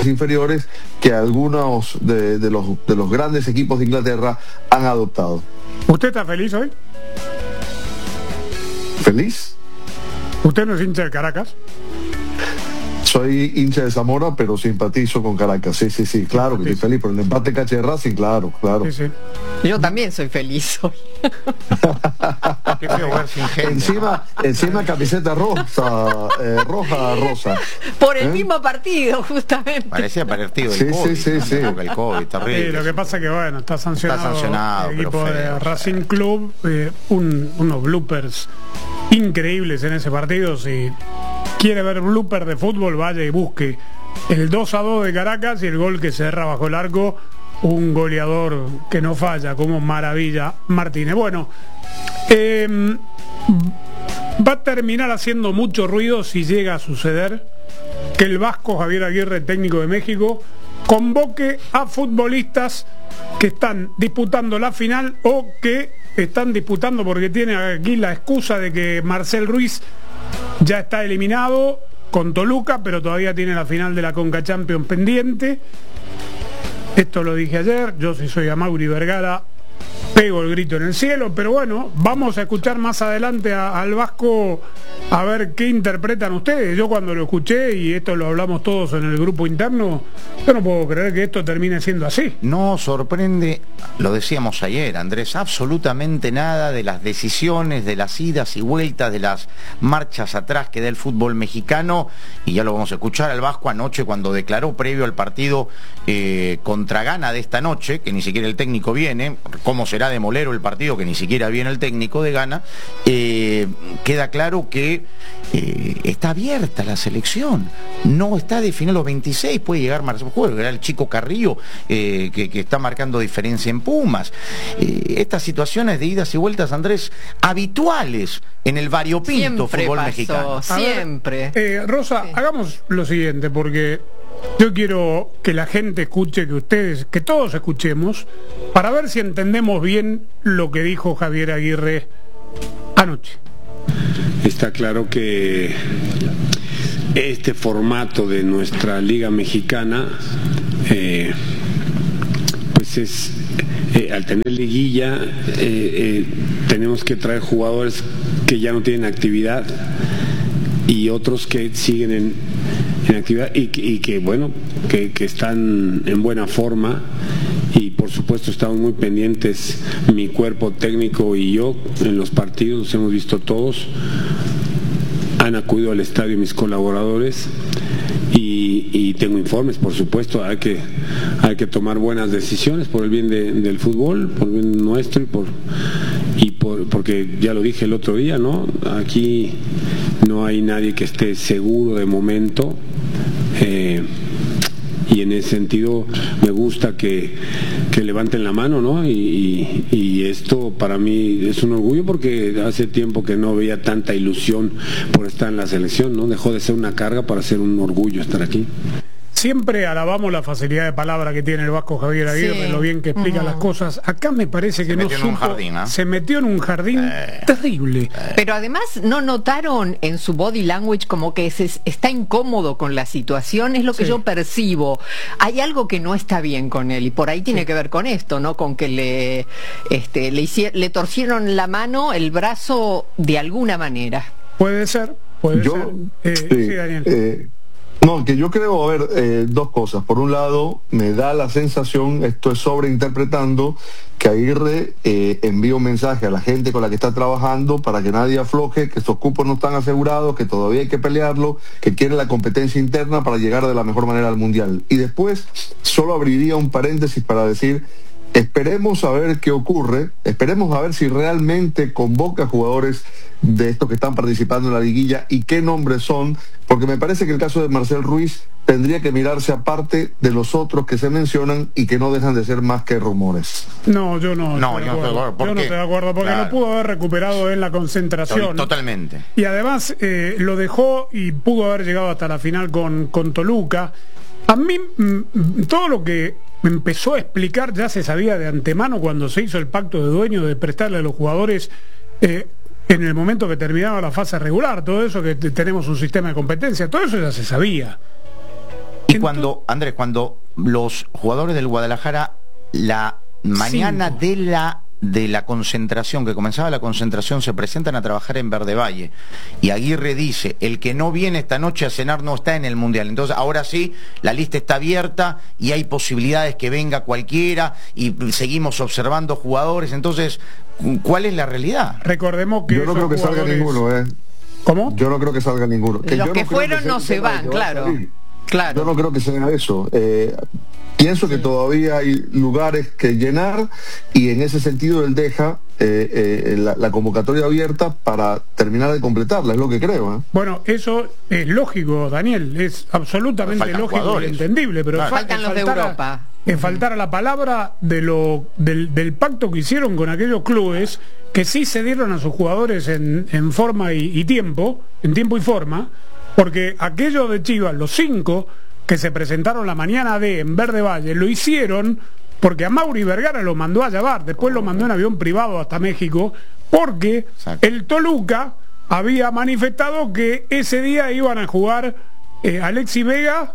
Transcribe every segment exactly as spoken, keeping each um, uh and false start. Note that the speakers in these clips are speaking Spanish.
inferiores que algunos de, de, los, de los grandes equipos de Inglaterra han adoptado. ¿Usted está feliz hoy? ¿Feliz? ¿Usted no es hincha de Caracas? Soy hincha de Zamora, pero simpatizo con Caracas. Sí, sí, sí, claro que estoy feliz por el empate caché de Racing, claro, claro. Sí, sí. Yo también soy feliz hoy. Qué feo ver sin gente. Encima, encima camiseta rosa, eh, roja, rosa. Por el ¿Eh? mismo partido, justamente. Parecía partido del Sí, COVID. sí, sí, sí. El COVID, terrible. Sí, lo que pasa es que bueno, está sancionado, Está sancionado, el equipo pero de feo, Racing Club, eh, un, unos bloopers increíbles en ese partido. Si quiere ver blooper de fútbol, vaya y busque el dos a dos de Caracas y el gol que cerra bajo el arco un goleador que no falla como Maravilla Martínez. Bueno, eh, va a terminar haciendo mucho ruido si llega a suceder que el vasco Javier Aguirre, técnico de México, convoque a futbolistas que están disputando la final o que están disputando, porque tiene aquí la excusa de que Marcel Ruiz ya está eliminado con Toluca, pero todavía tiene la final de la Conca Champions pendiente. Esto lo dije ayer, yo si soy Amaury Vergara pego el grito en el cielo, pero bueno, vamos a escuchar más adelante a, al vasco a ver qué interpretan ustedes. Yo cuando lo escuché, y esto lo hablamos todos en el grupo interno, yo no puedo creer que esto termine siendo así. No sorprende, lo decíamos ayer, Andrés, absolutamente nada de las decisiones, de las idas y vueltas, de las marchas atrás que da el fútbol mexicano, y ya lo vamos a escuchar al vasco anoche cuando declaró previo al partido eh, contra Ghana de esta noche, que ni siquiera el técnico viene, cómo será de molero el partido, que ni siquiera viene el técnico de Ghana, eh, queda claro que eh, está abierta la selección, no está definido los veintiséis, puede llegar Marcelo Juego, era el chico Carrillo eh, que, que está marcando diferencia en Pumas. Eh, estas situaciones de idas y vueltas, Andrés, habituales en el variopinto Siempre fútbol pasó, mexicano. siempre. Ver, eh, Rosa, Sí. hagamos lo siguiente, porque yo quiero que la gente escuche, que ustedes, que todos escuchemos, para ver si entendemos bien lo que dijo Javier Aguirre anoche. Está claro que este formato de nuestra Liga Mexicana, eh, pues es, eh, al tener liguilla, eh, eh, tenemos que traer jugadores que ya no tienen actividad y otros que siguen en, en actividad y, y que, bueno, que, que están en buena forma. Y por supuesto estamos muy pendientes, mi cuerpo técnico y yo, en los partidos, los hemos visto todos, han acudido al estadio mis colaboradores y, y tengo informes, por supuesto, hay que, hay que tomar buenas decisiones por el bien de, del fútbol, por el bien nuestro y por, y por porque ya lo dije el otro día, ¿no? Aquí no hay nadie que esté seguro de momento. Eh, y en ese sentido me gusta que, que levanten la mano, ¿no? Y, y, y esto para mí es un orgullo porque hace tiempo que no veía tanta ilusión por estar en la selección, ¿no? Dejó de ser una carga para ser un orgullo estar aquí. Siempre alabamos la facilidad de palabra que tiene el vasco Javier Aguirre, Sí. lo bien que explica uh-huh. las cosas. Acá me parece que Se no metió en supo, un jardín, ¿eh? se metió en un jardín Eh. terrible. Pero además, ¿no notaron en su body language como que se, está incómodo con la situación? Es lo que Sí. yo percibo. Hay algo que no está bien con él y por ahí tiene Sí. que ver con esto, ¿no? Con que le, este, le, hici- le torcieron la mano, el brazo, de alguna manera. Puede ser, puede Yo, ser. Eh, sí, sí, Daniel. eh, no, que yo creo, a ver, eh, dos cosas. Por un lado, me da la sensación, esto es sobreinterpretando, que Aguirre eh, envía un mensaje a la gente con la que está trabajando para que nadie afloje, que estos cupos no están asegurados, que todavía hay que pelearlo, que quiere la competencia interna para llegar de la mejor manera al Mundial. Y después, solo abriría un paréntesis para decir, esperemos a ver qué ocurre, esperemos a ver si realmente convoca jugadores de estos que están participando en la liguilla y qué nombres son, porque me parece que el caso de Marcel Ruiz tendría que mirarse aparte de los otros que se mencionan y que no dejan de ser más que rumores. No, yo no. No, estoy yo de no estoy de acuerdo. acuerdo. ¿Por Yo no qué? estoy de acuerdo porque Claro. no pudo haber recuperado en la concentración. Totalmente. Y además eh, lo dejó y pudo haber llegado hasta la final con, con Toluca. A mí mm, todo lo que me empezó a explicar ya se sabía de antemano cuando se hizo el pacto de dueños de prestarle a los jugadores eh, en el momento que terminaba la fase regular, todo eso, que tenemos un sistema de competencia, todo eso ya se sabía. Y Y cuando, Andrés, cuando los jugadores del Guadalajara, la mañana Cinco. de la de la concentración, que comenzaba la concentración, se presentan a trabajar en Verde Valle, y Aguirre dice, el que no viene esta noche a cenar no está en el Mundial. Entonces ahora sí, la lista está abierta y hay posibilidades que venga cualquiera, y seguimos observando jugadores. Entonces, ¿cuál es la realidad? Recordemos que yo no creo que salga jugadores... ninguno, ¿eh? ¿Cómo? Yo no creo que salga ninguno. Que Los yo que no creo fueron sea no un se tema de van, que va a claro. salir. Claro. Yo no creo que sea eso. Eh, pienso que todavía hay lugares que llenar, y en ese sentido él deja eh, eh, la, la convocatoria abierta para terminar de completarla, es lo que creo. ¿eh? Bueno, eso es lógico, Daniel, es absolutamente Faltan lógico jugadores. y entendible, pero Claro. fa- Faltan es los de faltar a- Europa. es faltar a la palabra de lo del, del pacto que hicieron con aquellos clubes que sí se dieron a sus jugadores en, en forma y, y tiempo, en tiempo y forma, porque aquellos de Chivas, los cinco que se presentaron la mañana de en Verde Valle, lo hicieron porque a Mauri Vergara lo mandó a llevar, después lo mandó en avión privado hasta México, porque Exacto. el Toluca había manifestado que ese día iban a jugar eh, Alexis Vega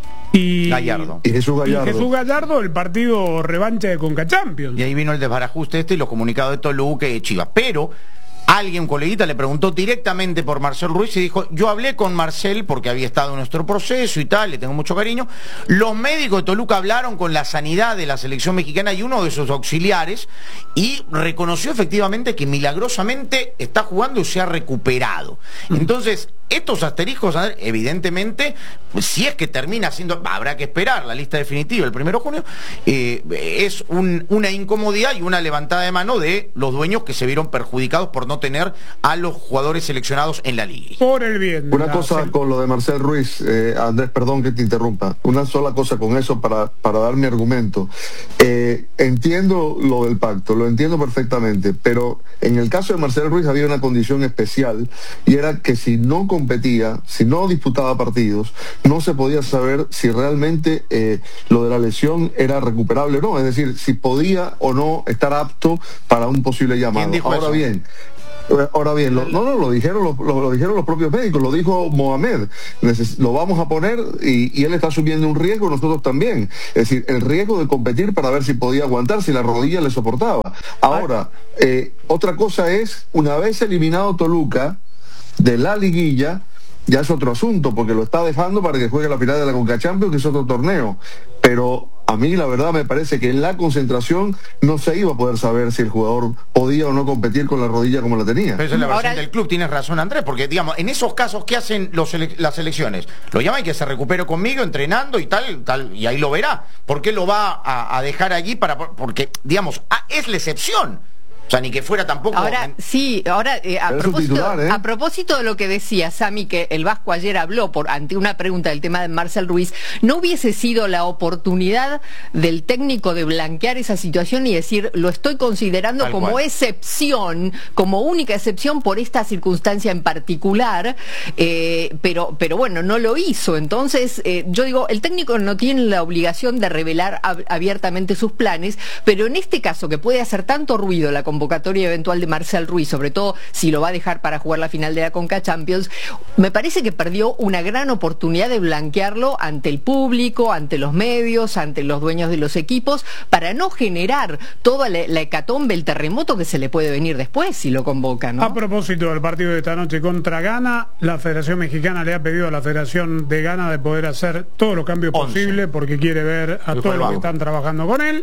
y Gallardo. Y Jesús y Gallardo. Jesús Gallardo, el partido revancha de Conca Champions. Y ahí vino el desbarajuste este y los comunicados de Toluca y de Chivas. Pero alguien, un coleguita, le preguntó directamente por Marcel Ruiz y dijo, yo hablé con Marcel porque había estado en nuestro proceso y tal, le tengo mucho cariño. Los médicos de Toluca hablaron con la sanidad de la selección mexicana y uno de sus auxiliares, y reconoció efectivamente que milagrosamente está jugando y se ha recuperado. Entonces, estos asteriscos, evidentemente, si es que termina siendo, habrá que esperar la lista definitiva el primero de junio, eh, es un, una incomodidad y una levantada de mano de los dueños que se vieron perjudicados por no tener a los jugadores seleccionados en la liga. Por el bien. Una la cosa sel- con lo de Marcel Ruiz, eh, Andrés, perdón que te interrumpa, una sola cosa con eso para, para dar mi argumento. Eh, entiendo lo del pacto, lo entiendo perfectamente, pero en el caso de Marcel Ruiz había una condición especial, y era que si no competía, si no disputaba partidos, no se podía saber si realmente eh, lo de la lesión era recuperable o no, es decir, si podía o no estar apto para un posible llamado. ¿Quién dijo Ahora eso? bien, Ahora bien, lo, no, no, lo dijeron los, lo, lo dijeron los propios médicos, lo dijo Mohamed, Neces lo vamos a poner y, y él está asumiendo un riesgo, nosotros también, es decir, el riesgo de competir para ver si podía aguantar, si la rodilla le soportaba. Ahora, eh, otra cosa es, una vez eliminado Toluca de la liguilla, ya es otro asunto, porque lo está dejando para que juegue la final de la Conca Champions, que es otro torneo, pero a mí la verdad me parece que en la concentración no se iba a poder saber si el jugador podía o no competir con la rodilla como la tenía. Pero esa es la versión Ahora- del club, tienes razón, Andrés, porque digamos, en esos casos, ¿qué hacen los sele las selecciones? Lo llaman y que se recupere conmigo, entrenando y tal, tal, y ahí lo verá. ¿Por qué lo va a, a dejar allí? Para, porque, digamos, ah, es la excepción. O sea, ni que fuera tampoco... Ahora, sí, ahora eh, a, Pero es un propósito, titular, ¿eh? a propósito de lo que decía Sami, que el Vasco ayer habló por ante una pregunta del tema de Marcel Ruiz, ¿no hubiese sido la oportunidad del técnico de blanquear esa situación y decir, lo estoy considerando Tal como cual. excepción, como única excepción por esta circunstancia en particular, eh, pero, pero bueno, no lo hizo? Entonces, eh, yo digo, el técnico no tiene la obligación de revelar ab abiertamente sus planes, pero en este caso, que puede hacer tanto ruido la convocatoria eventual de Marcel Ruiz, sobre todo si lo va a dejar para jugar la final de la Conca Champions, me parece que perdió una gran oportunidad de blanquearlo ante el público, ante los medios, ante los dueños de los equipos, para no generar toda la, la hecatombe, el terremoto que se le puede venir después si lo convoca, ¿no? A propósito del partido de esta noche contra Ghana, la Federación Mexicana le ha pedido a la Federación de Ghana de poder hacer todos los cambios Once. posibles, porque quiere ver a Y todos fue el los que banco. están trabajando con él.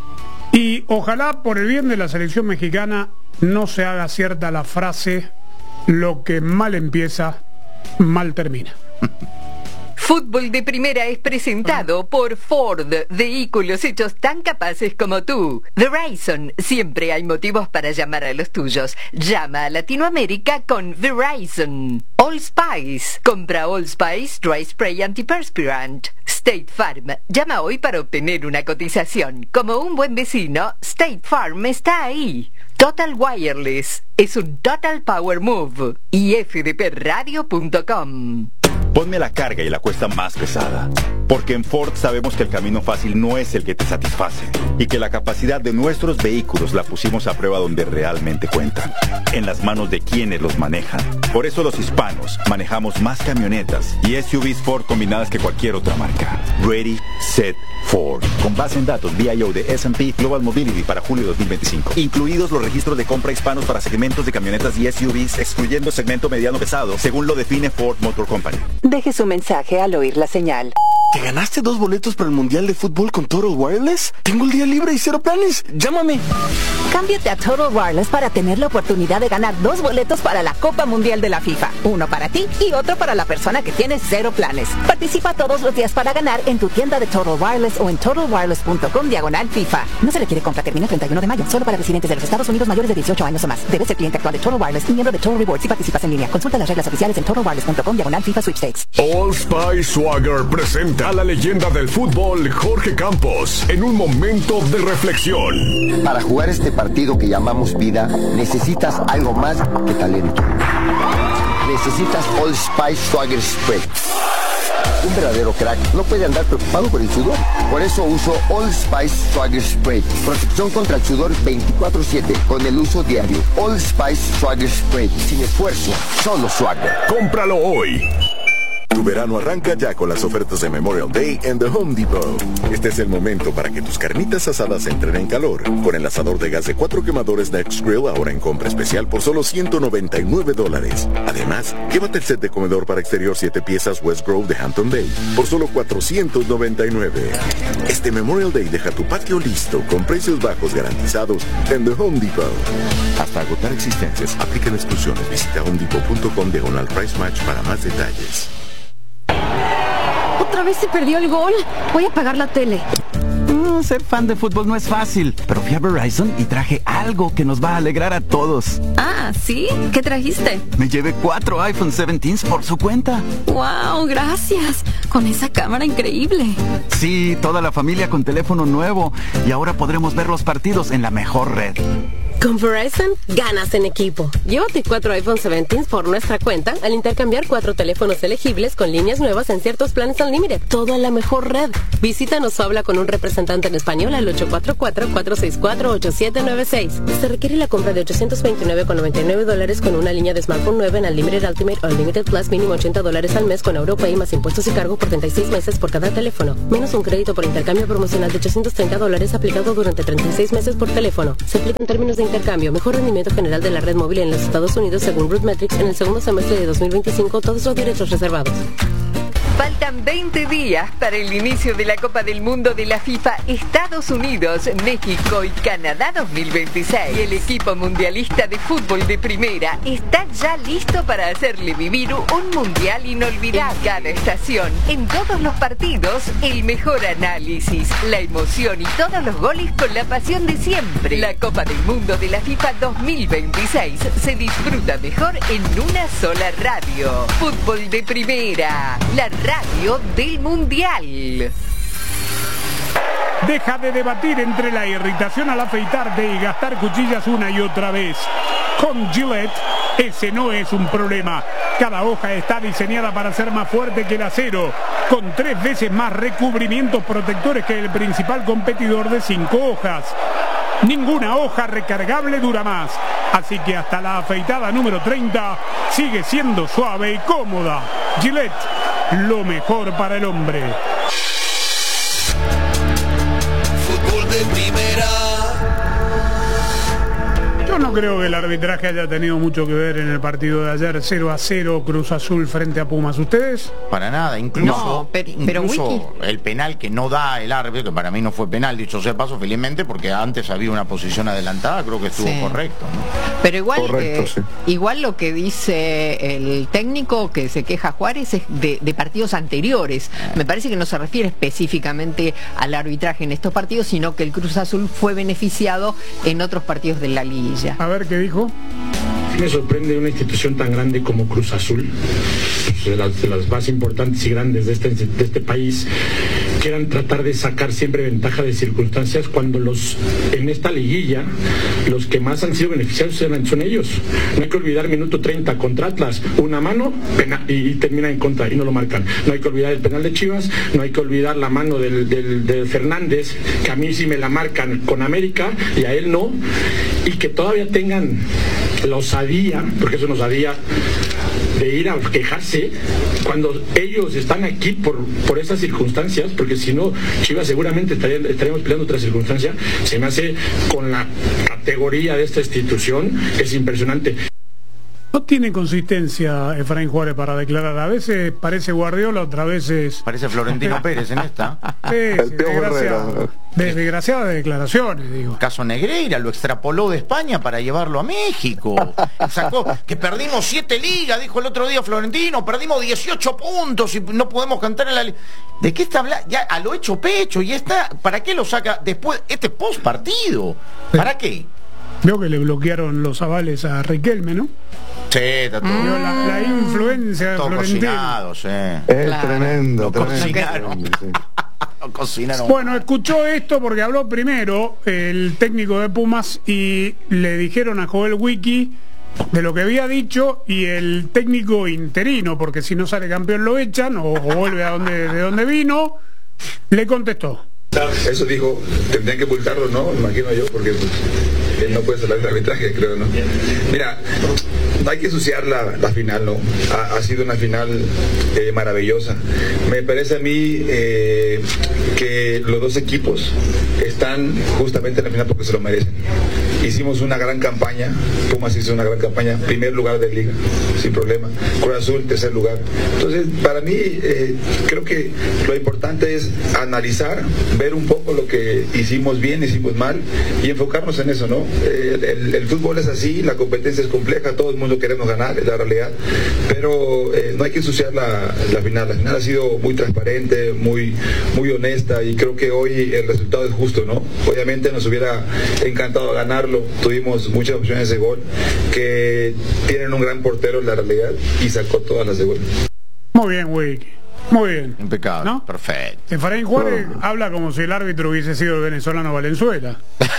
Y ojalá, por el bien de la selección mexicana, no se haga cierta la frase, lo que mal empieza, mal termina. Fútbol de Primera es presentado por Ford, vehículos hechos tan capaces como tú. Verizon, siempre hay motivos para llamar a los tuyos. Llama a Latinoamérica con Verizon. All Spice, compra All Spice Dry Spray Antiperspirant. State Farm, llama hoy para obtener una cotización. Como un buen vecino, State Farm está ahí. Total Wireless, es un Total Power Move. Y f d p radio punto com. Ponme la carga y la cuesta más pesada. Porque en Ford sabemos que el camino fácil no es el que te satisface y que la capacidad de nuestros vehículos la pusimos a prueba donde realmente cuentan, en las manos de quienes los manejan. Por eso los hispanos manejamos más camionetas y S U Vs Ford combinadas que cualquier otra marca. Ready, Set, Ford. Con base en datos V I O de S and P Global Mobility para julio de dos mil veinticinco. Incluidos los registros de compra hispanos para segmentos de camionetas y S U Vs, excluyendo segmento mediano pesado, según lo define Ford Motor Company. Deje su mensaje al oír la señal. ¿Te ganaste dos boletos para el Mundial de Fútbol con Total Wireless? Tengo el día libre y cero planes. Llámame. Cámbiate a Total Wireless para tener la oportunidad de ganar dos boletos para la Copa Mundial de la FIFA. Uno para ti y otro para la persona que tiene cero planes. Participa todos los días para ganar en tu tienda de Total Wireless o en total wireless punto com diagonal FIFA. No se requiere compra. Termina el treinta y uno de mayo. Solo para residentes de los Estados Unidos mayores de dieciocho años o más. Debes ser cliente actual de Total Wireless y miembro de Total Rewards si participas en línea. Consulta las reglas oficiales en total wireless punto com diagonal FIFA Sweepstakes. Old Spice Swagger presenta a la leyenda del fútbol Jorge Campos en un momento de reflexión. Para jugar este partido que llamamos vida, necesitas algo más que talento. Necesitas Old Spice Swagger Spray. Un verdadero crack no puede andar preocupado por el sudor. Por eso uso Old Spice Swagger Spray. Protección contra el sudor veinticuatro siete con el uso diario. Old Spice Swagger Spray. Sin esfuerzo, solo Swagger. Cómpralo hoy. Tu verano arranca ya con las ofertas de Memorial Day en The Home Depot. Este es el momento para que tus carnitas asadas entren en calor. Con el asador de gas de cuatro quemadores Next Grill ahora en compra especial por solo ciento noventa y nueve dólares. Además, llévate el set de comedor para exterior siete piezas West Grove de Hampton Bay por solo cuatrocientos noventa y nueve. Este Memorial Day deja tu patio listo con precios bajos garantizados en The Home Depot. Hasta agotar existencias, aplican exclusiones. Visita homedepot punto com diagonal price match para más detalles. ¿Otra vez se perdió el gol? Voy a apagar la tele. Mm, ser fan de fútbol no es fácil, pero fui a Verizon y traje algo que nos va a alegrar a todos. Ah, ¿sí? ¿Qué trajiste? Me llevé cuatro iPhone diecisiete por su cuenta. ¡Wow! Gracias. Con esa cámara increíble. Sí, toda la familia con teléfono nuevo. Y ahora podremos ver los partidos en la mejor red. Con Verizon, ganas en equipo. Llévate cuatro iPhone diecisiete por nuestra cuenta al intercambiar cuatro teléfonos elegibles con líneas nuevas en ciertos planes Unlimited. Todo en la mejor red. Visítanos o habla con un representante en español al ocho cuatro cuatro, cuatro seis cuatro, ocho siete nueve seis. Se requiere la compra de ochocientos veintinueve con noventa y nueve dólares con una línea de smartphone nueva en Unlimited Ultimate o Unlimited Plus mínimo ochenta dólares al mes con AuroPay más impuestos y cargo por treinta y seis meses por cada teléfono. Menos un crédito por intercambio promocional de ochocientos treinta dólares aplicado durante treinta y seis meses por teléfono. Se aplica en términos de intercambio. Mejor rendimiento general de la red móvil en los Estados Unidos según RootMetrics en el segundo semestre de dos mil veinticinco. Todos los derechos reservados. Faltan veinte días para el inicio de la Copa del Mundo de la FIFA Estados Unidos, México y Canadá dos mil veintiséis. Y el equipo mundialista de fútbol de primera está ya listo para hacerle vivir un mundial inolvidable. En cada estación, en todos los partidos, el mejor análisis, la emoción y todos los goles con la pasión de siempre. La Copa del Mundo de la FIFA dos mil veintiséis se disfruta mejor en una sola radio. Fútbol de primera, la radio del Mundial. Deja de debatir entre la irritación al afeitarte y gastar cuchillas una y otra vez. Con Gillette, ese no es un problema. Cada hoja está diseñada para ser más fuerte que el acero, con tres veces más recubrimientos protectores que el principal competidor de cinco hojas. Ninguna hoja recargable dura más, así que hasta la afeitada número treinta sigue siendo suave y cómoda. Gillette, lo mejor para el hombre. Fútbol de primera. Yo no creo que el arbitraje haya tenido mucho que ver en el partido de ayer, cero a cero, Cruz Azul frente a Pumas. ¿Ustedes? Para nada, incluso, no, pero, pero incluso el penal que no da el árbitro, que para mí no fue penal, dicho sea paso, felizmente, porque antes había una posición adelantada, creo que estuvo sí. correcto, ¿no? Pero igual, correcto, eh, sí. igual lo que dice el técnico que se queja Juárez es de, de partidos anteriores. Me parece que no se refiere específicamente al arbitraje en estos partidos, sino que el Cruz Azul fue beneficiado en otros partidos de la liguilla. A ver, ¿qué dijo? Me sorprende una institución tan grande como Cruz Azul, de las, de las más importantes y grandes de este, de este país, quieran tratar de sacar siempre ventaja de circunstancias cuando los en esta liguilla los que más han sido beneficiados son ellos. No hay que olvidar minuto treinta contra Atlas, una mano pena, y, y termina en contra y no lo marcan. No hay que olvidar el penal de Chivas, no hay que olvidar la mano del, del, del Fernández, que a mí sí me la marcan con América y a él no, y que todavía tengan la osadía, porque eso es una osadía, de ir a quejarse cuando ellos están aquí por, por esas circunstancias, porque si no, Chivas seguramente estaría, estaríamos peleando otra circunstancia. Se me hace con la categoría de esta institución, es impresionante. No tiene consistencia Efraín Juárez para declarar. A veces parece Guardiola, otras veces... Parece Florentino Pérez en esta. Sí, sí, desgraciado. De, desgraciadas declaraciones, digo. Caso Negreira, lo extrapoló de España para llevarlo a México. Sacó que perdimos siete ligas, dijo el otro día Florentino, perdimos dieciocho puntos y no podemos cantar en la liga. ¿De qué está hablando? Ya a lo hecho pecho, y está, ¿para qué lo saca después? Este post partido. ¿Para qué? Veo que le bloquearon los avales a Riquelme, ¿no? Sí, está todo. Mm. La, la influencia de todo Florentino. Cocinado, sí. Es claro. tremendo, Lo tremendo. Cocinaron. Lo cocinaron. Bueno, escuchó esto porque habló primero el técnico de Pumas y le dijeron a Joel Wiki de lo que había dicho, y el técnico interino, porque si no sale campeón lo echan o, o vuelve a donde, de donde vino, le contestó. Eso dijo, tendrían que multarlo, ¿no? Imagino yo, porque pues, él no puede salir del arbitraje, creo, ¿no? Mira, no hay que ensuciar la, la final, ¿no? Ha, ha sido una final eh, maravillosa. Me parece a mí eh, que los dos equipos están justamente en la final porque se lo merecen. Hicimos una gran campaña, Pumas hizo una gran campaña, primer lugar de liga, sin problema. Cruz Azul, tercer lugar. Entonces, para mí, eh, creo que lo importante es analizar, ver un poco lo que hicimos bien, hicimos mal, y enfocarnos en eso, ¿no? Eh, el, el fútbol es así, la competencia es compleja, todo el mundo queremos ganar, es la realidad, pero eh, no hay que ensuciar la, la final. La final ha sido muy transparente, muy, muy honesta, y creo que hoy el resultado es justo, ¿no? Obviamente nos hubiera encantado ganarlo, tuvimos muchas opciones de gol, que tienen un gran portero en la realidad, y sacó todas las de gol. Muy bien, Wiki. Muy bien. Impecable, ¿no? Perfecto. Efraín Juárez oh. habla como si el árbitro hubiese sido el venezolano Valenzuela.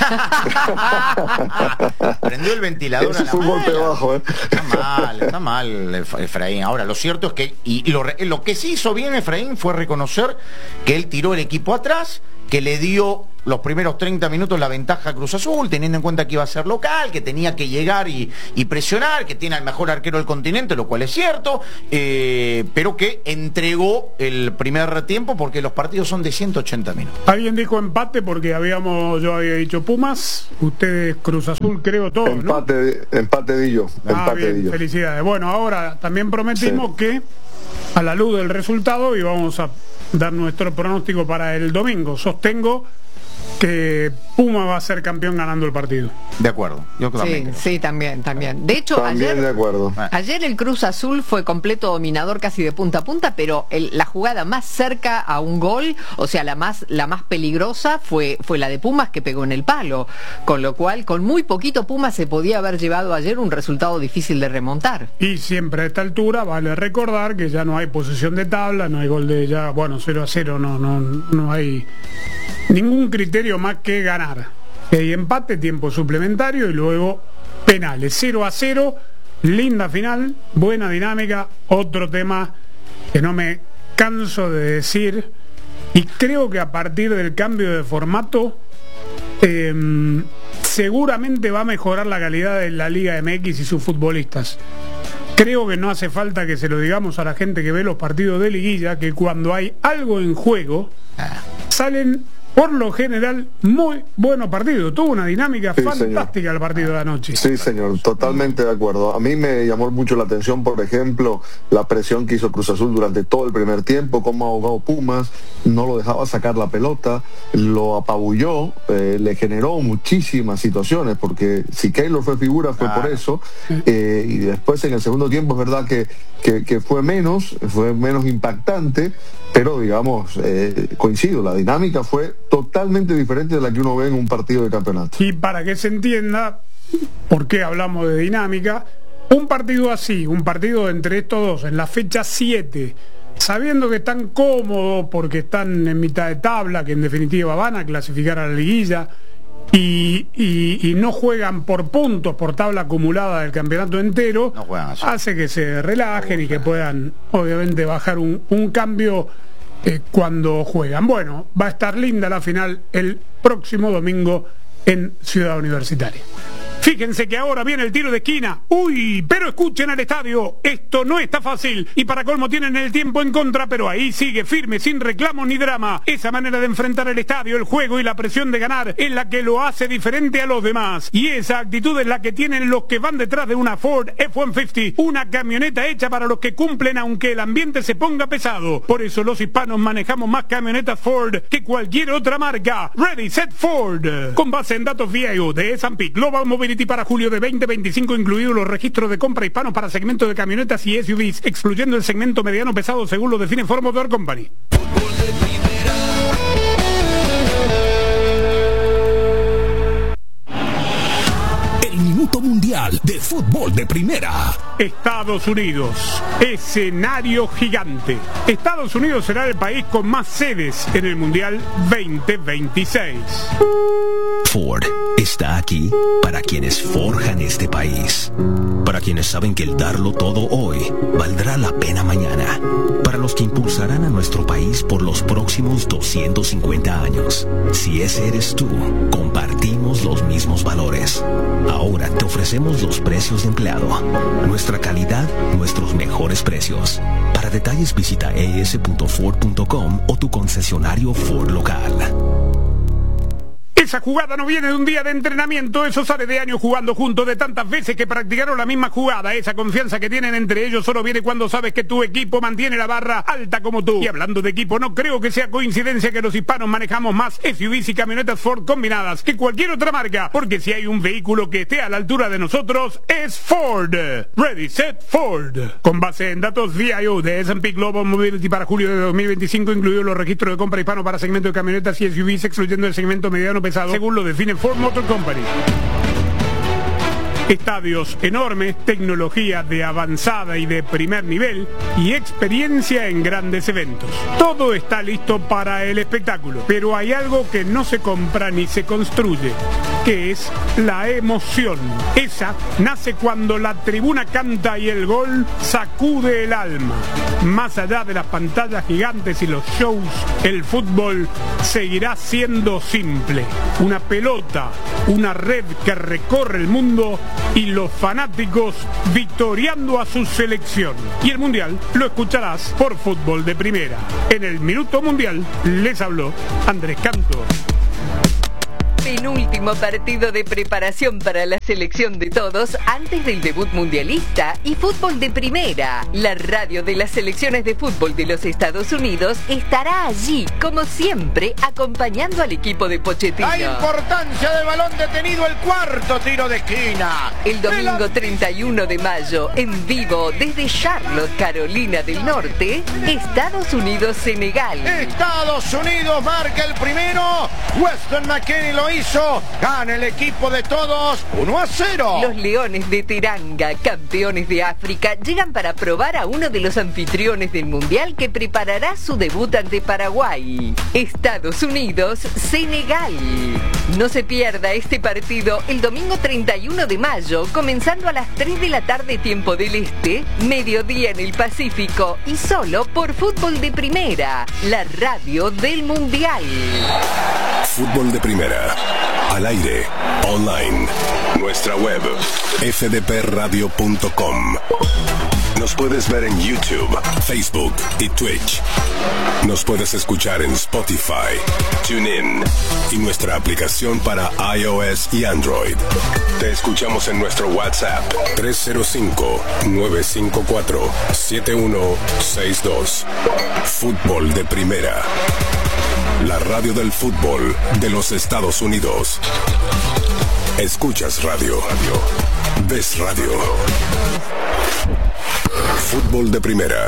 Prendió el ventilador. Ese a la fue un golpe bajo, ¿eh? Está mal, está mal Efraín. Ahora, lo cierto es que y lo, lo que sí hizo bien Efraín fue reconocer que él tiró el equipo atrás, que le dio los primeros treinta minutos la ventaja a Cruz Azul, teniendo en cuenta que iba a ser local, que tenía que llegar y, y presionar, que tiene al mejor arquero del continente, lo cual es cierto, eh, pero que entregó el primer tiempo porque los partidos son de ciento ochenta minutos. Alguien dijo empate porque habíamos, yo había dicho Pumas, ustedes Cruz Azul, creo todo, empate, ¿no? Empate de yo. Ah, empate bien, de yo. Felicidades. Bueno, ahora también prometimos sí. que a la luz del resultado íbamos a dar nuestro pronóstico para el domingo. Sostengo que Puma va a ser campeón ganando el partido. De acuerdo. Yo también. Sí, sí, también, también. De hecho, también ayer, de acuerdo. ayer el Cruz Azul fue completo dominador casi de punta a punta, pero el, la jugada más cerca a un gol, o sea, la más, la más peligrosa fue, fue la de Pumas, que pegó en el palo. Con lo cual, con muy poquito Pumas se podía haber llevado ayer un resultado difícil de remontar. Y siempre a esta altura vale recordar que ya no hay posesión de tabla, no hay gol de ya, bueno, cero a cero, no, no, no hay ningún criterio más que ganar. Hay empate, tiempo suplementario y luego penales. cero a cero, linda final, buena dinámica. Otro tema que no me canso de decir, y creo que a partir del cambio de formato eh, seguramente va a mejorar la calidad de la Liga M X y sus futbolistas. Creo que no hace falta que se lo digamos a la gente que ve los partidos de liguilla, que cuando hay algo en juego salen por lo general muy buenos partidos. Tuvo una dinámica sí, fantástica señor. El partido de anoche. Sí, señor, totalmente de acuerdo. A mí me llamó mucho la atención, por ejemplo, la presión que hizo Cruz Azul durante todo el primer tiempo, cómo ahogó Pumas, no lo dejaba sacar la pelota, lo apabulló, eh, le generó muchísimas situaciones, porque si Keylor fue figura fue ah. por eso, eh, y después en el segundo tiempo es verdad que, que, que fue menos, fue menos impactante, pero digamos, eh, coincido, la dinámica fue totalmente diferente de la que uno ve en un partido de campeonato. Y para que se entienda por qué hablamos de dinámica, un partido así, un partido entre estos dos, en la fecha siete sabiendo que están cómodos porque están en mitad de tabla, que en definitiva van a clasificar a la liguilla, y, y, y no juegan por puntos, por tabla acumulada del campeonato entero, no hace que se relajen y que puedan obviamente bajar un, un cambio eh, cuando juegan. Bueno, va a estar linda la final el próximo domingo en Ciudad Universitaria. Fíjense que ahora viene el tiro de esquina. Uy, pero escuchen al estadio. Esto no está fácil. Y para colmo tienen el tiempo en contra, pero ahí sigue firme, sin reclamos ni drama. Esa manera de enfrentar el estadio, el juego y la presión de ganar es la que lo hace diferente a los demás. Y esa actitud es la que tienen los que van detrás de una Ford F ciento cincuenta. Una camioneta hecha para los que cumplen aunque el ambiente se ponga pesado. Por eso los hispanos manejamos más camionetas Ford que cualquier otra marca. Ready, Set, Ford. Con base en datos V I O de S and P Global Mobility para julio de veinte veinticinco, incluidos los registros de compra hispanos para segmento de camionetas y S U Vs, excluyendo el segmento mediano pesado según lo define Ford Motor Company. El minuto mundial de fútbol de primera. Estados Unidos, escenario gigante. Estados Unidos será el país con más sedes en el Mundial veinte veintiséis. Ford está aquí para quienes forjan este país, para quienes saben que el darlo todo hoy valdrá la pena mañana, para los que impulsarán a nuestro país por los próximos doscientos cincuenta años. Si ese eres tú, compartimos los mismos valores. Ahora te ofrecemos los precios de empleado, nuestra calidad, nuestros mejores precios. Para detalles visita e s punto ford punto com o tu concesionario Ford local. Esa jugada no viene de un día de entrenamiento, eso sale de años jugando juntos, de tantas veces que practicaron la misma jugada. Esa confianza que tienen entre ellos solo viene cuando sabes que tu equipo mantiene la barra alta como tú. Y hablando de equipo, no creo que sea coincidencia que los hispanos manejamos más S U Vs y camionetas Ford combinadas que cualquier otra marca, porque si hay un vehículo que esté a la altura de nosotros, es Ford. Ready, Set, Ford. Con base en datos V I O de S and P Global Mobility para julio de dos mil veinticinco, incluidos los registros de compra hispano para segmento de camionetas y S U Vs, excluyendo el segmento mediano pesado según lo define Ford Motor Company. Estadios enormes, tecnología de avanzada y de primer nivel y experiencia en grandes eventos. Todo está listo para el espectáculo, pero hay algo que no se compra ni se construye, que es la emoción. Esa nace cuando la tribuna canta y el gol sacude el alma. Más allá de las pantallas gigantes y los shows, el fútbol seguirá siendo simple. Una pelota, una red que recorre el mundo y los fanáticos victoriando a su selección. Y el Mundial lo escucharás por Fútbol de Primera. En el Minuto Mundial les habló Andrés Canto. Penúltimo partido de preparación para la selección de todos antes del debut mundialista y Fútbol de Primera. La radio de las selecciones de fútbol de los Estados Unidos estará allí, como siempre, acompañando al equipo de Pochettino. La importancia del balón detenido, el cuarto tiro de esquina. El domingo treinta y uno de mayo, en vivo desde Charlotte, Carolina del Norte, Estados Unidos-Senegal. Estados Unidos marca el primero. Weston McKennie lo hizo, gana el equipo de todos, uno a cero. Los Leones de Teranga, campeones de África, llegan para probar a uno de los anfitriones del Mundial que preparará su debut ante Paraguay. Estados Unidos, Senegal. No se pierda este partido el domingo treinta y uno de mayo, comenzando a las tres de la tarde tiempo del Este, mediodía en el Pacífico y solo por Fútbol de Primera, la radio del Mundial. Fútbol de Primera. Al aire, online, nuestra web, f d p radio punto com. Nos puedes ver en YouTube, Facebook y Twitch. Nos puedes escuchar en Spotify, TuneIn y nuestra aplicación para iOS y Android. Te escuchamos en nuestro WhatsApp tres cero cinco, nueve cinco cuatro, siete uno seis dos. Fútbol de Primera. La radio del fútbol de los Estados Unidos. Escuchas radio. Ves radio. Fútbol de Primera.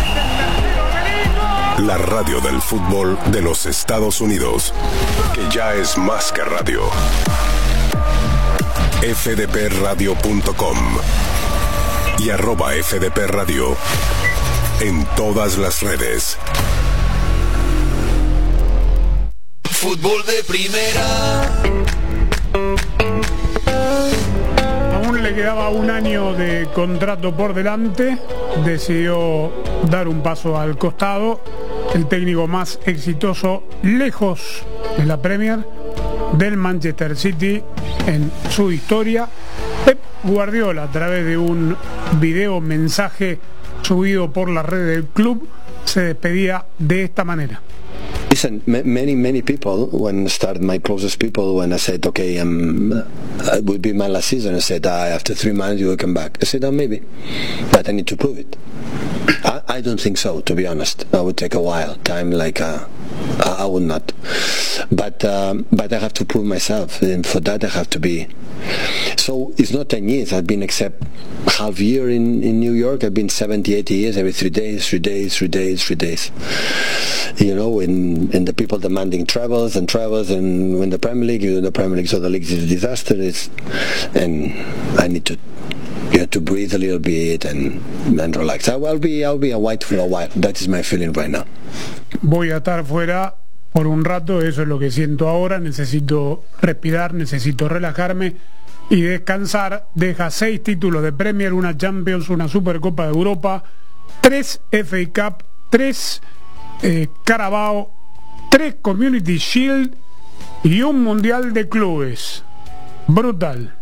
La radio del fútbol de los Estados Unidos, que ya es más que radio. f d p radio punto com y arroba F D P Radio en todas las redes. Fútbol de primera. Aún le quedaba un año de contrato por delante, decidió dar un paso al costado, el técnico más exitoso lejos de la Premier del Manchester City en su historia, Pep Guardiola, a través de un video mensaje subido por la red del club, se despedía de esta manera. Listen, many, many people, when started my closest people, when I said, okay, um, it would be my last season, I said, ah, after three months you will come back. I said, oh, maybe, but I need to prove it. I, I don't think so, to be honest. I would take a while, time like, uh, I, I would not. But, um, but I have to prove myself, and for that I have to be. So it's not ten years, I've been except half year in, in New York, I've been seventy, eighty years, every three days, three days, three days, three days. You know, in, in the people demanding travels and travels, and when the Premier League, you know, the Premier League, so the league is a disaster, it's, and I need to, you know, to breathe a little bit and, and relax. I will be, I'll be a white for a while. That is my feeling right now. Voy a estar fuera por un rato, eso es lo que siento ahora, necesito respirar, necesito relajarme y descansar. Deja seis títulos de Premier, una Champions, una Supercopa de Europa, tres F A Cup, tres eh, Carabao, tres Community Shield y un Mundial de Clubes. Brutal.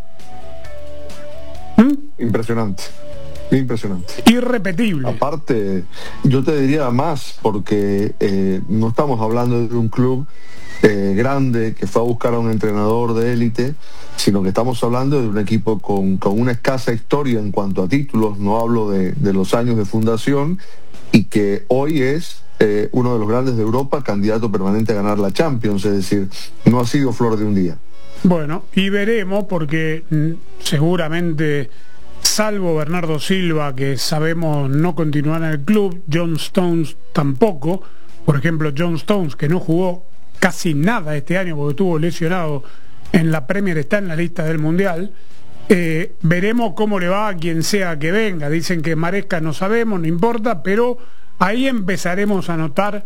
¿Mm? Impresionante. Impresionante. Irrepetible. Aparte, yo te diría más, porque eh, no estamos hablando de un club eh, grande que fue a buscar a un entrenador de élite, sino que estamos hablando de un equipo con, con una escasa historia en cuanto a títulos, no hablo de, de los años de fundación, y que hoy es eh, uno de los grandes de Europa, candidato permanente a ganar la Champions, es decir, no ha sido flor de un día. Bueno, y veremos, porque mm, seguramente, salvo Bernardo Silva, que sabemos no continuará en el club, John Stones tampoco. Por ejemplo, John Stones, que no jugó casi nada este año porque estuvo lesionado en la Premier, está en la lista del Mundial. Eh, veremos cómo le va a quien sea que venga. Dicen que Maresca no sabemos, no importa, pero ahí empezaremos a notar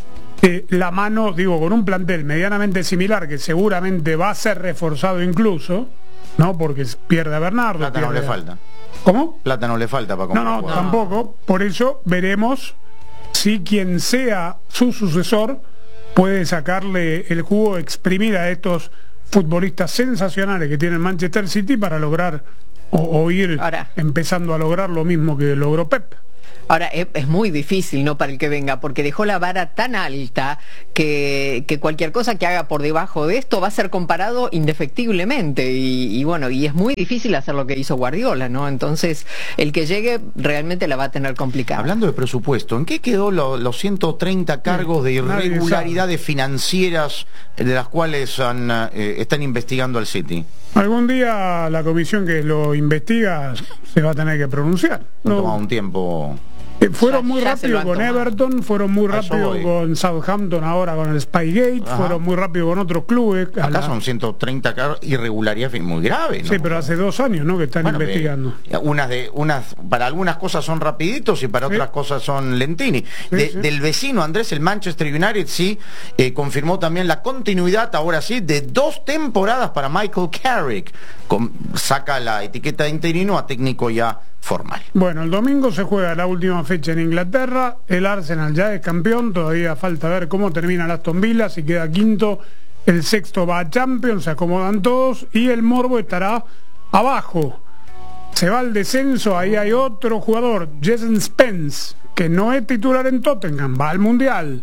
eh, la mano, digo, con un plantel medianamente similar, que seguramente va a ser reforzado incluso, ¿no? Porque pierde a Bernardo. Plata no le a... falta. ¿Cómo? Plata no le falta para comprar. No, no, tampoco. Por eso veremos si quien sea su sucesor puede sacarle el jugo, exprimir a estos futbolistas sensacionales que tiene el Manchester City para lograr o, o ir Ahora. empezando a lograr lo mismo que logró Pep. Ahora, es, es muy difícil, ¿no?, para el que venga, porque dejó la vara tan alta que, que cualquier cosa que haga por debajo de esto va a ser comparado indefectiblemente. Y, y bueno, y es muy difícil hacer lo que hizo Guardiola, ¿no? Entonces, el que llegue realmente la va a tener complicada. Hablando de presupuesto, ¿en qué quedó lo, los ciento treinta cargos de irregularidades financieras de las cuales han, eh, están investigando al City? Algún día la comisión que lo investiga se va a tener que pronunciar. No no toma un tiempo. Eh, fueron muy rápido con Everton, fueron muy rápido con Southampton, ahora con el Spygate, Ajá. fueron muy rápido con otros clubes. Acá la... son ciento treinta irregularidades muy graves, ¿no? Sí, pero hace dos años, ¿no?, que están bueno, investigando. Unas de, unas, para algunas cosas son rapiditos y para sí. otras cosas son lentini. Sí, de, sí. Del vecino Andrés, el Manchester United sí eh, confirmó también la continuidad, ahora sí, de dos temporadas para Michael Carrick. Con, saca la etiqueta de interino a técnico ya formal. Bueno, el domingo se juega la última fecha en Inglaterra, el Arsenal ya es campeón, todavía falta ver cómo termina el Aston Villa, si queda quinto, el sexto va a Champions, se acomodan todos y el morbo estará abajo. Se va al descenso, ahí hay otro jugador, Jadon Spence, que no es titular en Tottenham, va al Mundial.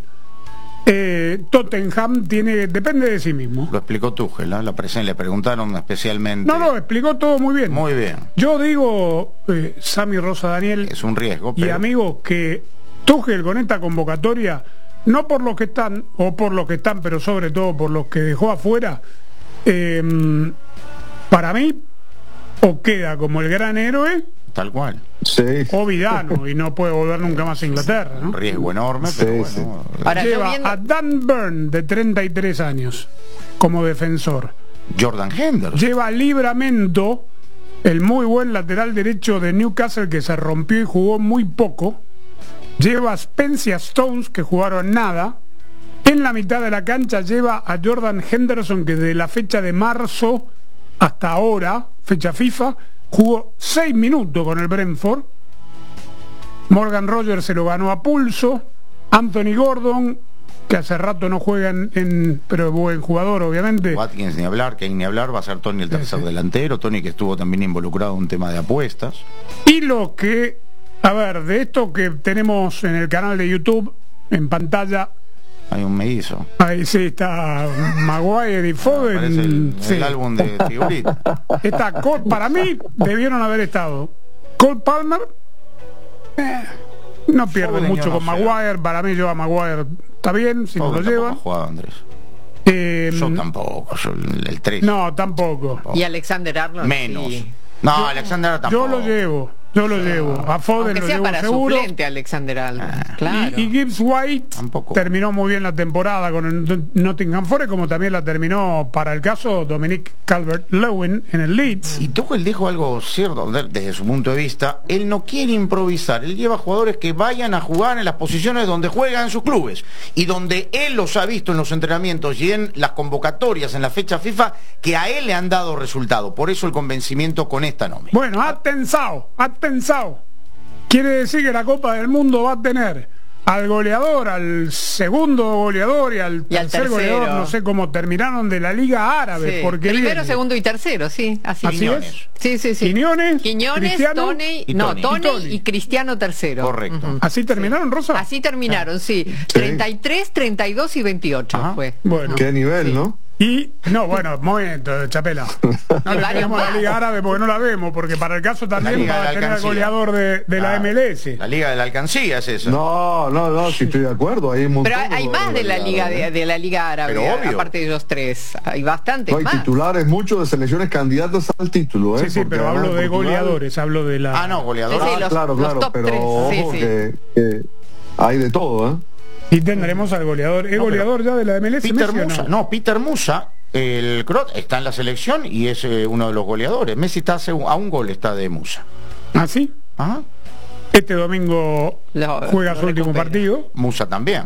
Eh, Tottenham tiene, depende de sí mismo. Lo explicó Tuchel, ¿eh? La presión, le preguntaron especialmente. No, no, explicó todo muy bien. Muy bien. Yo digo, eh, Sammy Rosa Daniel, es un riesgo, y pero... amigos, que Tuchel con esta convocatoria, no por los que están, o por los que están, pero sobre todo por los que dejó afuera, eh, para mí, o queda como el gran héroe, tal cual. Sí. O villano y no puede volver nunca más a Inglaterra, ¿no? Un riesgo enorme, sí, pero sí. bueno. Ahora, lleva viendo... a Dan Burn, de treinta y tres años, como defensor. Jordan Henderson. Lleva a Livramento, el muy buen lateral derecho de Newcastle, que se rompió y jugó muy poco. lleva a Spencer Stones, que jugaron nada. En la mitad de la cancha lleva a Jordan Henderson, que desde la fecha de marzo hasta ahora, fecha FIFA, jugó seis minutos con el Brentford. Morgan Rogers se lo ganó a pulso. Anthony Gordon, que hace rato no juega en, en pero es buen jugador, obviamente. Watkins ni hablar, Kane ni hablar, va a ser Tony el tercer sí, sí. delantero, Tony que estuvo también involucrado en un tema de apuestas. Y lo que, a ver, de esto que tenemos en el canal de YouTube, en pantalla, hay un mellizo. Ahí sí está Maguire y Foden. Parece el, sí. el álbum de figuritas. Está Cole, para mí debieron haber estado Cole Palmer. Eh, no pierde Foden mucho con no Maguire. Sea. Para mí yo a Maguire está bien, si Foden no lo llevan. Jugado, Andrés. Eh, yo tampoco, yo el tres. No, tampoco. tampoco. Y Alexander Arnold. Menos. Sí. No, yo, Alexander Arnold tampoco. Yo lo llevo. Yo lo llevo. A Foden Aunque lo sea llevo para seguro. Suplente Alexander Arnold. Ah, claro. Y, y Gibbs White tampoco. Terminó muy bien la temporada con el Nottingham Forest, como también la terminó, para el caso, Dominic Calvert-Lewin en el Leeds. Y Tuchel dijo algo cierto desde su punto de vista. Él no quiere improvisar. Él lleva jugadores que vayan a jugar en las posiciones donde juegan en sus clubes y donde él los ha visto en los entrenamientos y en las convocatorias en la fecha FIFA, que a él le han dado resultado. Por eso el convencimiento con esta nómina. Bueno, ha pensado, ha pensado. Quiere decir que la Copa del Mundo va a tener al goleador, al segundo goleador y al, y al tercer tercero. goleador, no sé cómo terminaron, de la Liga Árabe. Sí. Porque primero, viene. segundo y tercero, sí. Así, ¿Así es? Sí, sí, sí. Quiñones, Quiñones Cristiano Tony, y no, Tony. Tony, Y Tony. y Cristiano tercero. Correcto. Uh-huh. ¿Así terminaron, Rosa? Así terminaron, sí. sí. treinta y tres, treinta y dos y veintiocho Ajá. fue. Bueno, uh-huh. Qué nivel, sí. ¿no? Y, no, bueno, momento, Chapela. No le tenemos la Liga Árabe porque no la vemos, porque para el caso también va a tener al goleador de, de la, la M L S. La Liga de la Alcancía es eso. No, no, no, sí estoy de acuerdo. Hay un Pero hay más de la Liga de, de la Liga Árabe, Pero obvio. aparte de los tres. Hay bastantes no, hay más. titulares muchos de selecciones candidatas al título, ¿eh? Sí, sí, porque pero hablo de Portugal... goleadores, hablo de la... Ah, no, goleadores. Sí, sí, los, claro, los claro, top pero tres. ojo Sí, sí. Que, que hay de todo, ¿eh? Y tendremos al goleador. ¿Es no, goleador ya de la M L S? Peter Messi, Musa, no? no, Peter Musa. El Crot está en la selección y es eh, uno de los goleadores. Messi está a un gol está de Musa. ¿Ah, sí? Ajá. Este domingo lo, juega lo su último partido. Musa también.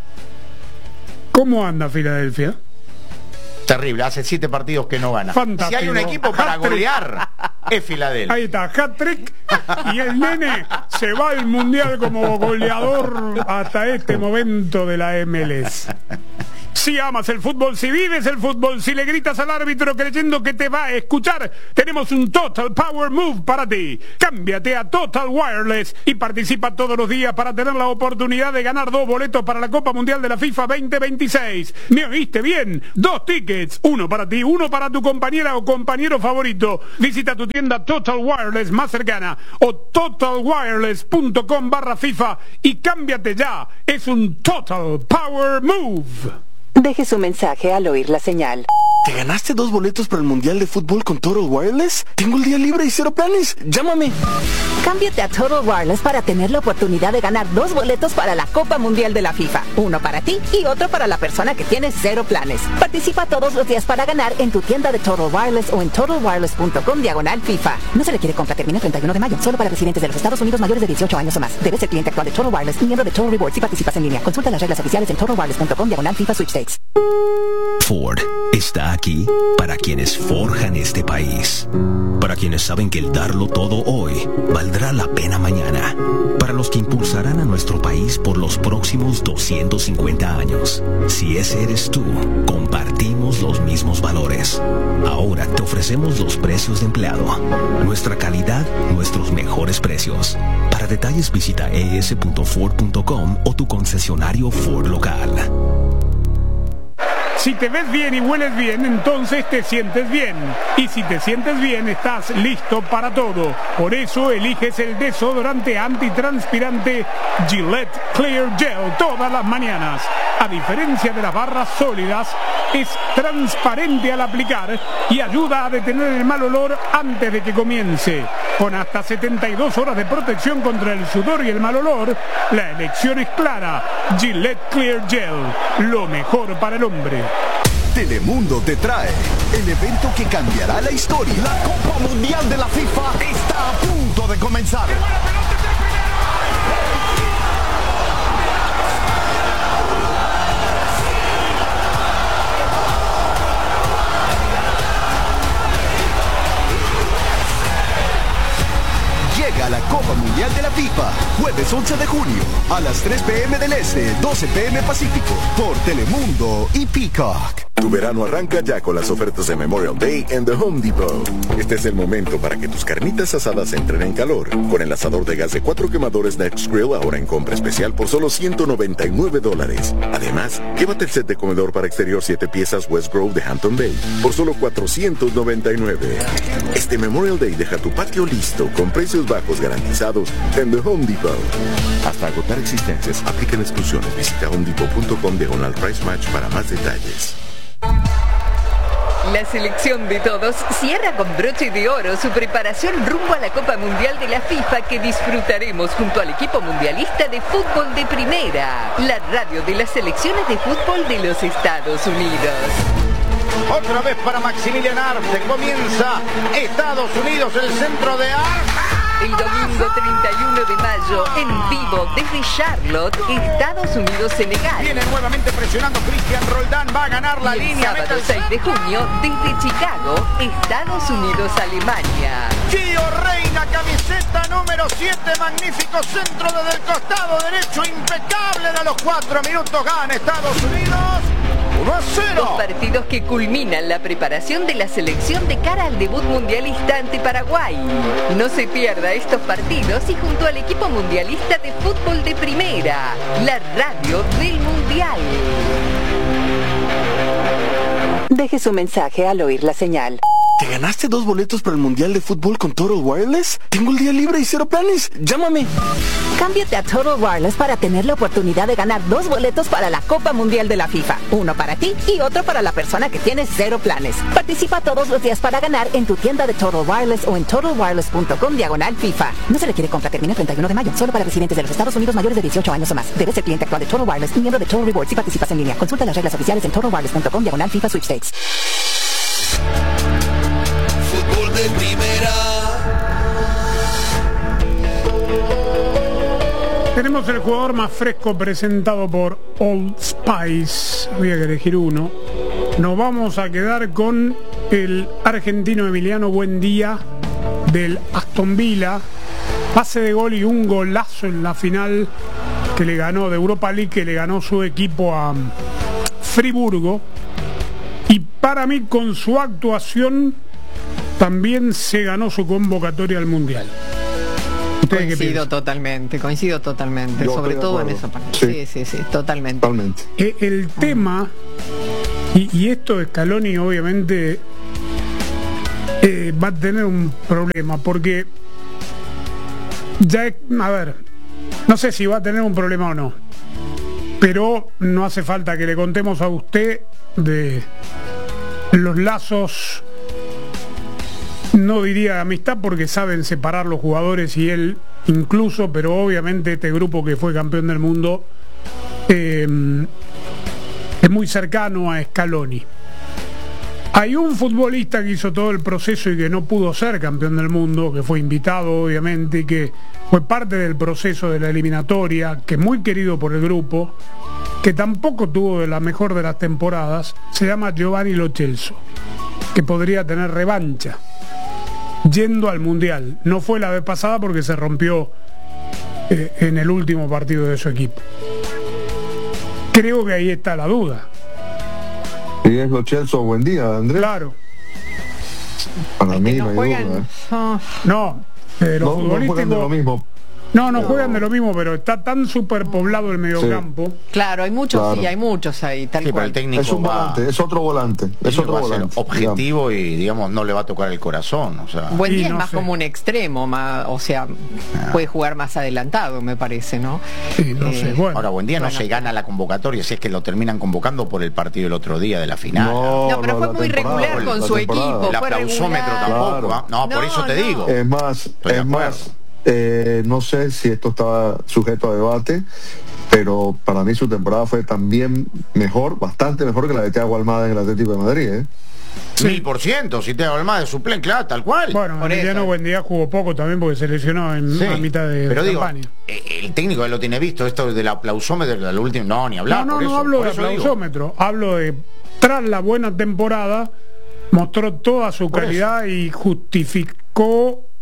¿Cómo anda Filadelfia? Terrible, hace siete partidos que no gana. Fantástico. Si hay un equipo para golear, es Filadelfia. Ahí está, hat-trick. Y el nene se va al Mundial como goleador hasta este momento de la M L S. Si amas el fútbol, si vives el fútbol, si le gritas al árbitro creyendo que te va a escuchar, tenemos un Total Power Move para ti. Cámbiate a Total Wireless y participa todos los días para tener la oportunidad de ganar dos boletos para la Copa Mundial de la FIFA veinte veintiséis. ¿Me oíste bien? Dos tickets, uno para ti, uno para tu compañera o compañero favorito. Visita tu tienda Total Wireless más cercana o total wireless punto com barra FIFA y cámbiate ya. Es un Total Power Move. Deje su mensaje al oír la señal. ¿Te ganaste dos boletos para el Mundial de Fútbol con Total Wireless? Tengo el día libre y cero planes. Llámame. Cámbiate a Total Wireless para tener la oportunidad de ganar dos boletos para la Copa Mundial de la FIFA. Uno para ti y otro para la persona que tiene cero planes. Participa todos los días para ganar en tu tienda de Total Wireless o en total wireless punto com diagonal FIFA. No se le quiere compra, termina el treinta y uno de mayo. Solo para residentes de los Estados Unidos mayores de dieciocho años o más. Debes ser cliente actual de Total Wireless y miembro de Total Rewards si participas en línea. Consulta las reglas oficiales en total wireless punto com diagonal FIFA Sweepstakes. Ford está aquí para quienes forjan este país, para quienes saben que el darlo todo hoy valdrá la pena mañana, para los que impulsarán a nuestro país por los próximos doscientos cincuenta años. Si ese eres tú, compartimos los mismos valores. Ahora te ofrecemos los precios de empleado, nuestra calidad, nuestros mejores precios. Para detalles visita e s punto ford punto com o tu concesionario Ford local. Si te ves bien y hueles bien, entonces te sientes bien. Y si te sientes bien, estás listo para todo. Por eso eliges el desodorante antitranspirante Gillette Clear Gel todas las mañanas. A diferencia de las barras sólidas, es transparente al aplicar y ayuda a detener el mal olor antes de que comience. Con hasta setenta y dos horas de protección contra el sudor y el mal olor, la elección es clara. Gillette Clear Gel, lo mejor para el hombre. Telemundo te trae el evento que cambiará la historia. La Copa Mundial de la FIFA está a punto de comenzar. Copa Mundial de la FIFA. Jueves once de junio a las tres p m del Este, doce p m Pacífico, por Telemundo y Peacock. Tu verano arranca ya con las ofertas de Memorial Day en The Home Depot. Este es el momento para que tus carnitas asadas entren en calor. Con el asador de gas de cuatro quemadores Next Grill ahora en compra especial por solo ciento noventa y nueve dólares. Además, llévate el set de comedor para exterior siete piezas West Grove de Hampton Bay por solo cuatrocientos noventa y nueve. Este Memorial Day deja tu patio listo con precios bajos garantizados en The Home Depot. Hasta agotar existencias, aplican exclusiones. Visita homedepot punto com diagonal price match para más detalles. La selección de todos cierra con broche de oro su preparación rumbo a la Copa Mundial de la FIFA que disfrutaremos junto al equipo mundialista de fútbol de primera, la radio de las selecciones de fútbol de los Estados Unidos. Otra vez para Maximilian Arce, comienza Estados Unidos, el centro de Arce. El domingo treinta y uno de mayo, en vivo desde Charlotte, Estados Unidos-Senegal. Viene nuevamente presionando Cristian Roldán, va a ganar la y el línea. sábado seis de junio, desde Chicago, Estados Unidos-Alemania. Gio Reina, camiseta número siete, magnífico centro desde el costado derecho, impecable de los cuatro minutos, gana Estados Unidos. uno a cero. Dos partidos que culminan la preparación de la selección de cara al debut mundialista ante Paraguay. No se pierda estos partidos y junto al equipo mundialista de fútbol de primera, la radio del Mundial. Deje su mensaje al oír la señal. ¿Te ganaste dos boletos para el Mundial de Fútbol con Total Wireless? Tengo el día libre y cero planes. Llámame. Cámbiate a Total Wireless para tener la oportunidad de ganar dos boletos para la Copa Mundial de la FIFA. Uno para ti y otro para la persona que tiene cero planes. Participa todos los días para ganar en tu tienda de Total Wireless o en total wireless punto com diagonal FIFA. No se requiere compra, termina el treinta y uno de mayo. Solo para residentes de los Estados Unidos mayores de dieciocho años o más. Debes ser cliente actual de Total Wireless y miembro de Total Rewards si participas en línea. Consulta las reglas oficiales en total wireless punto com diagonal FIFA Sweepstakes. Fútbol de primera. Tenemos el jugador más fresco presentado por Old Spice. Había que elegir uno. Nos vamos a quedar con el argentino Emiliano Buendía del Aston Villa. Pase de gol y un golazo en la final que le ganó de Europa League, que le ganó su equipo a Friburgo. Y para mí, con su actuación, también se ganó su convocatoria al Mundial. Coincido totalmente, coincido totalmente, Yo sobre todo en esa parte. Sí, sí, sí, sí, totalmente. Totalmente. Eh, el tema, y, y esto Scaloni obviamente eh, va a tener un problema, porque ya, es- a ver, no sé si va a tener un problema o no, pero no hace falta que le contemos a usted de los lazos, no diría de amistad porque saben separar los jugadores y él incluso, pero obviamente este grupo que fue campeón del mundo eh, es muy cercano a Scaloni. Hay un futbolista que hizo todo el proceso y que no pudo ser campeón del mundo, que fue invitado obviamente y que fue parte del proceso de la eliminatoria, que es muy querido por el grupo, que tampoco tuvo de la mejor de las temporadas. Se llama Giovanni Lo Celso, que podría tener revancha yendo al Mundial. No fue la vez pasada porque se rompió eh, en el último partido de su equipo. Creo que ahí está la duda. Y es Lo Celso, buen día, Andrés. Claro. Para mí no, no hay juegan. duda. ¿eh? Oh, No, eh, los No, no juegan de lo futbolísticos... mismo. No, no juegan de lo mismo, pero está tan superpoblado el mediocampo. claro, hay muchos, Claro. sí, hay muchos ahí, tal Sí, pero cual. el técnico Es un va, volante, es otro volante. Es otro va a ser volante. objetivo y digamos no le va a tocar el corazón. O sea, Buen Y día es no más sé. como un extremo, más, o sea, puede jugar más adelantado, me parece, ¿no? Sí, no Eh, sé, bueno. ahora buen día no bueno. se gana la convocatoria si es que lo terminan convocando por el partido del otro día de la final. No, No, pero fue la muy temporada, regular con la su temporada. equipo. el fue aplausómetro regular. tampoco. Claro. ¿ah? No, por No, eso te no. digo. Es más, Estoy de es acuerdo. más eh, no sé si esto estaba sujeto a debate, pero para mí su temporada fue también mejor, bastante mejor que la de Thiago Almada en el Atlético de Madrid, ¿eh? Mil por ciento, si te hago el más de suplente, claro, tal cual. Bueno, Por Emiliano eso. Buendía jugó poco también porque se lesionó en Sí, a mitad de pero digo, campaña. eh, el técnico ya lo tiene visto, esto del aplausómetro del último, no, ni hablar. No, no, por no eso, hablo por de eso digo. aplausómetro, hablo de tras la buena temporada mostró toda su Por calidad y justificó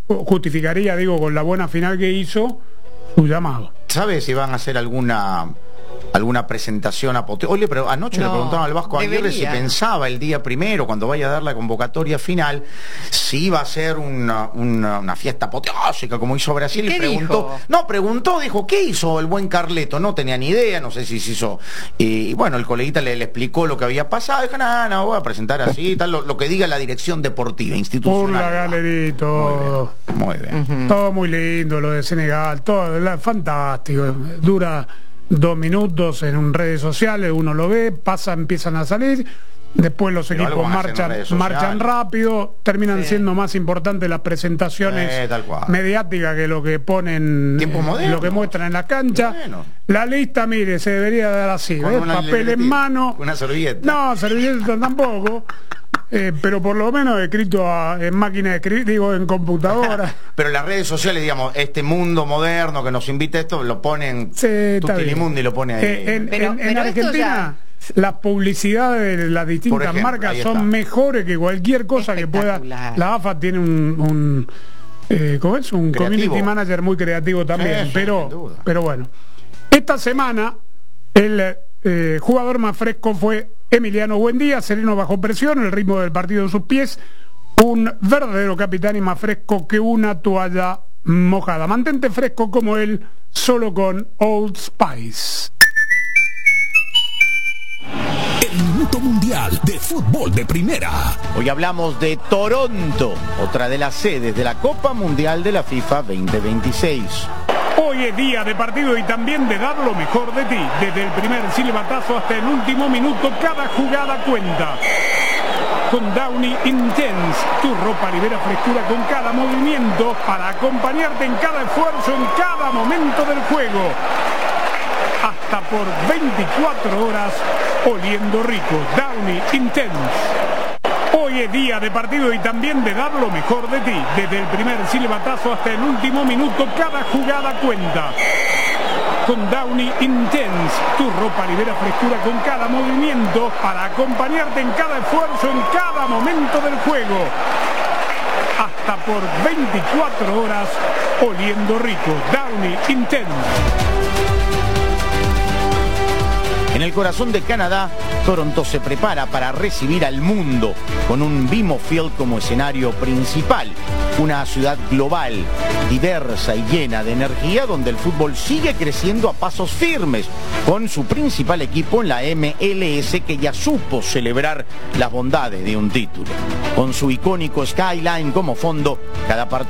justificaría, digo, con la buena final que hizo, su llamado. ¿Sabes si van a hacer alguna alguna presentación apoteósica? Oye, pero anoche no, le preguntaron al Vasco Aguirre si pensaba el día primero, cuando vaya a dar la convocatoria final, si iba a ser una, una, una fiesta apoteósica como hizo Brasil. Y preguntó, dijo? no, preguntó, dijo, ¿qué hizo el buen Carleto? No tenía ni idea, no sé si se hizo. Y bueno, el coleguita le, le explicó lo que había pasado. Dijo, no, no, voy a presentar así, tal, lo, lo que diga la dirección deportiva, institucional. Por la galería, todo. Muy bien. Muy bien. Uh-huh. Todo muy lindo, lo de Senegal, todo, la, fantástico. Dura dos minutos en redes sociales, uno lo ve, pasa, empiezan a salir, después los Pero equipos marchan marchan rápido, terminan sí. siendo más importantes las presentaciones eh, mediáticas que lo que ponen, eh, lo que muestran en la cancha. Bueno. La lista, mire, se debería dar así, ¿ves? Papel en mano. Una servilleta. No, servilleta tampoco. Eh, pero por lo menos escrito a, en máquina de escribir, digo, en computadora. Pero las redes sociales, digamos, este mundo moderno que nos invita a esto, lo ponen, sí, Tutilimundi lo pone ahí. Eh, en, pero, en, en Argentina, las publicidades de las distintas ejemplo, marcas son mejores que cualquier cosa que pueda. La A F A tiene un, un eh, ¿cómo es? Un creativo. Community manager muy creativo también. Sí, pero, pero bueno, esta semana el eh, jugador más fresco fue Emiliano Buendía, sereno bajo presión, el ritmo del partido en sus pies, un verdadero capitán y más fresco que una toalla mojada. Mantente fresco como él, solo con Old Spice. El Minuto Mundial de Fútbol de Primera. Hoy hablamos de Toronto, otra de las sedes de la Copa Mundial de la FIFA veinte veintiséis. Hoy es día de partido y también de dar lo mejor de ti. Desde el primer silbatazo hasta el último minuto, cada jugada cuenta. Con Downy Intense, tu ropa libera frescura con cada movimiento para acompañarte en cada esfuerzo, en cada momento del juego. Hasta por veinticuatro horas, oliendo rico. Downy Intense. Hoy es día de partido y también de dar lo mejor de ti. Desde el primer silbatazo hasta el último minuto, cada jugada cuenta. Con Downy Intense, tu ropa libera frescura con cada movimiento para acompañarte en cada esfuerzo, en cada momento del juego. Hasta por veinticuatro horas, oliendo rico. Downy Intense. En el corazón de Canadá, Toronto se prepara para recibir al mundo con un B M O Field como escenario principal. Una ciudad global, diversa y llena de energía, donde el fútbol sigue creciendo a pasos firmes, con su principal equipo en la M L S, que ya supo celebrar las bondades de un título. Con su icónico skyline como fondo, cada partido